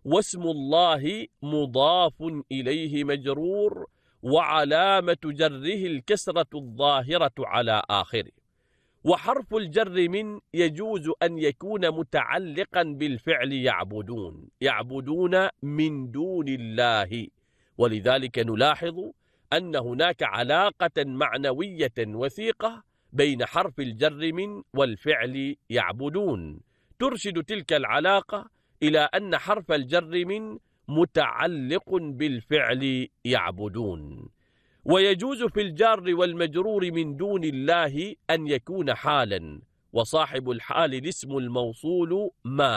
واسم الله مضاف إليه مجرور، وعلامة جره الكسرة الظاهرة على آخره. وحرف الجر من يجوز أن يكون متعلقا بالفعل يعبدون، يعبدون من دون الله، ولذلك نلاحظ أن هناك علاقة معنوية وثيقة بين حرف الجر من والفعل يعبدون، ترشد تلك العلاقة إلى أن حرف الجر من متعلق بالفعل يعبدون. ويجوز في الجار والمجرور من دون الله أن يكون حالا، وصاحب الحال الاسم الموصول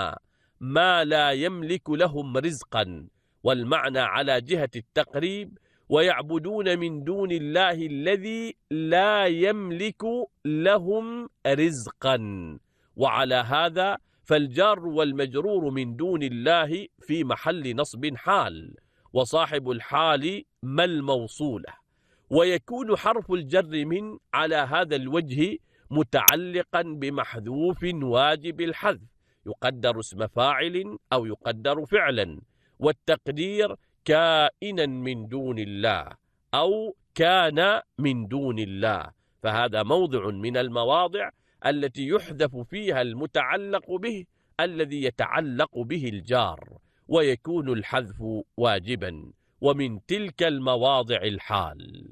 ما لا يملك لهم رزقا، والمعنى على جهة التقريب ويعبدون من دون الله الذي لا يملك لهم رزقا. وعلى هذا فالجار والمجرور من دون الله في محل نصب حال، وصاحب الحال ما الموصولة. ويكون حرف الجر من على هذا الوجه متعلقا بمحذوف واجب الحذف، يقدر اسم فاعل أو يقدر فعلا، والتقدير كائنا من دون الله أو كان من دون الله، فهذا موضع من المواضع التي يحذف فيها المتعلق به الذي يتعلق به الجار، ويكون الحذف واجبا. ومن تلك المواضع الحال.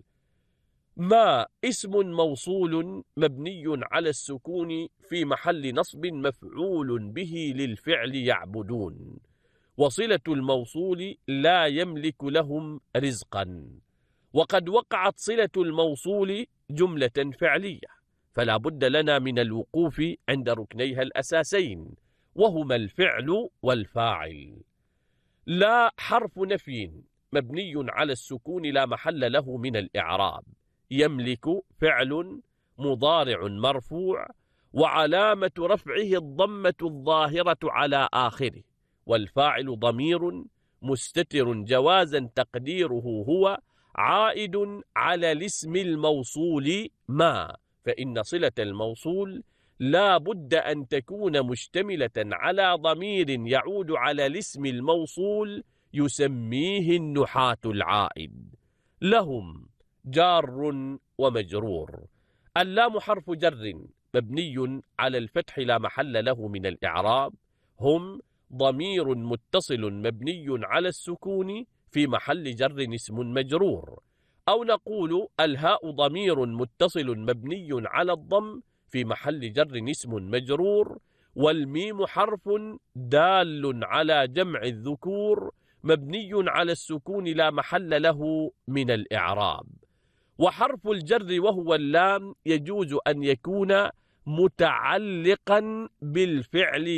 ما اسم موصول مبني على السكون في محل نصب مفعول به للفعل يعبدون، وصلة الموصول لا يملك لهم رزقا. وقد وقعت صلة الموصول جملة فعلية، فلا بد لنا من الوقوف عند ركنيها الأساسين، وهما الفعل والفاعل. لا حرف نفي مبني على السكون لا محل له من الإعراب. يملك فعل مضارع مرفوع، وعلامة رفعه الضمة الظاهرة على آخره، والفاعل ضمير مستتر جوازا تقديره هو عائد على الاسم الموصول ما، فإن صلة الموصول لا بد أن تكون مشتملة على ضمير يعود على الاسم الموصول يسميه النحاة العائد. لهم جار ومجرور. اللام حرف جر مبني على الفتح لا محل له من الإعراب. هم ضمير متصل مبني على السكون في محل جر اسم مجرور، أو نقول الهاء ضمير متصل مبني على الضم في محل جر اسم مجرور، والميم حرف دال على جمع الذكور مبني على السكون لا محل له من الإعراب. وحرف الجر وهو اللام يجوز أن يكون متعلقا بالفعل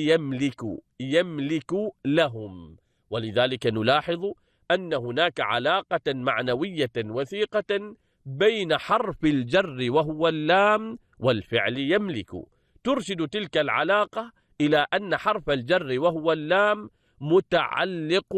يملك لهم، ولذلك نلاحظ أن هناك علاقة معنوية وثيقة بين حرف الجر وهو اللام والفعل يملك، ترشد تلك العلاقة إلى أن حرف الجر وهو اللام متعلق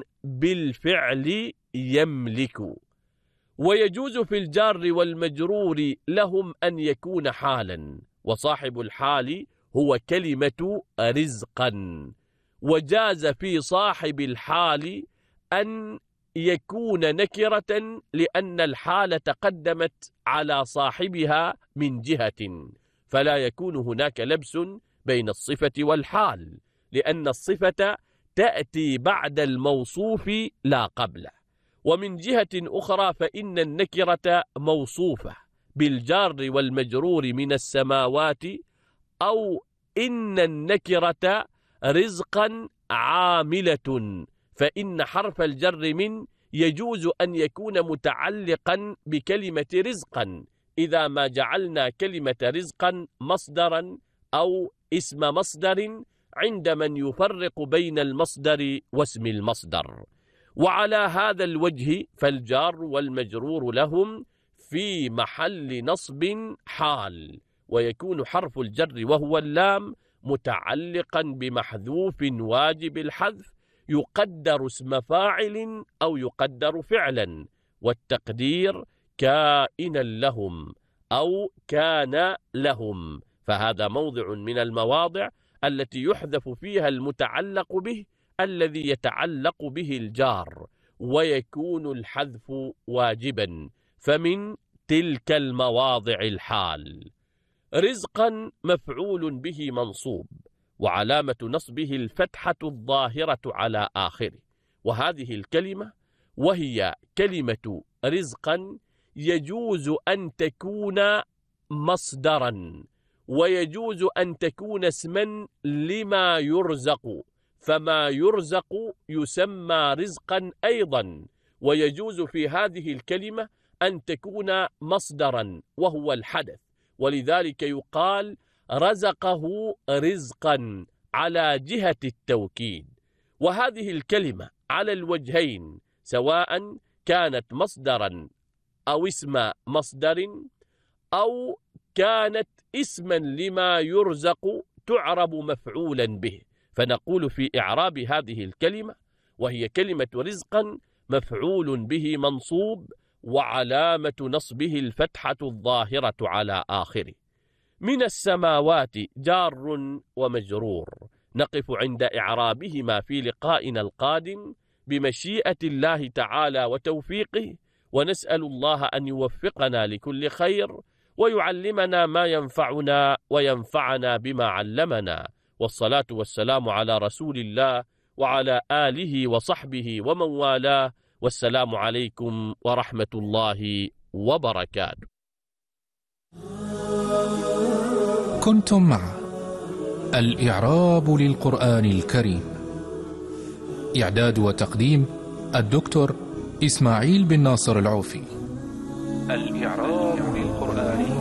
بالفعل يملك. ويجوز في الجار والمجرور لهم أن يكون حالا، وصاحب الحال هو كلمة رزقا. وجاز في صاحب الحال أن يكون نكرة لأن الحال تقدمت على صاحبها من جهة، فلا يكون هناك لبس بين الصفة والحال، لأن الصفة تأتي بعد الموصوف لا قبله. ومن جهة أخرى فإن النكرة موصوفة بالجار والمجرور من السماوات، أو إن النكرة رزقا عاملة، فإن حرف الجر من يجوز أن يكون متعلقا بكلمة رزقا إذا ما جعلنا كلمة رزقا مصدرا أو اسم مصدر عند من يفرق بين المصدر واسم المصدر. وعلى هذا الوجه فالجار والمجرور لهم في محل نصب حال، ويكون حرف الجر وهو اللام متعلقا بمحذوف واجب الحذف يقدر اسم فاعل أو يقدر فعلا، والتقدير كائنا لهم أو كان لهم، فهذا موضع من المواضع التي يحذف فيها المتعلق به الذي يتعلق به الجار، ويكون الحذف واجبا. فمن تلك المواضع الحال: رزقا مفعول به منصوب، وعلامة نصبه الفتحة الظاهرة على آخره. وهذه الكلمة وهي كلمة رزقا يجوز أن تكون مصدرا، ويجوز أن تكون اسما لما يرزق، فما يرزق يسمى رزقا أيضا. ويجوز في هذه الكلمة أن تكون مصدرا وهو الحدث، ولذلك يقال رزقه رزقا على جهة التوكيد. وهذه الكلمة على الوجهين، سواء كانت مصدرا أو اسم مصدر، أو كانت اسما لما يرزق، تعرب مفعولا به. فنقول في إعراب هذه الكلمة وهي كلمة رزقا مفعول به منصوب، وعلامة نصبه الفتحة الظاهرة على آخره. من السماوات جار ومجرور، نقف عند إعرابهما في لقائنا القادم بمشيئة الله تعالى وتوفيقه، ونسأل الله أن يوفقنا لكل خير، ويعلمنا ما ينفعنا وينفعنا بما علمنا. والصلاة والسلام على رسول الله وعلى آله وصحبه ومن والاه، والسلام عليكم ورحمة الله وبركاته. كنتم مع الإعراب للقرآن الكريم، إعداد وتقديم الدكتور إسماعيل بن ناصر العوفي. الإعراب للقرآن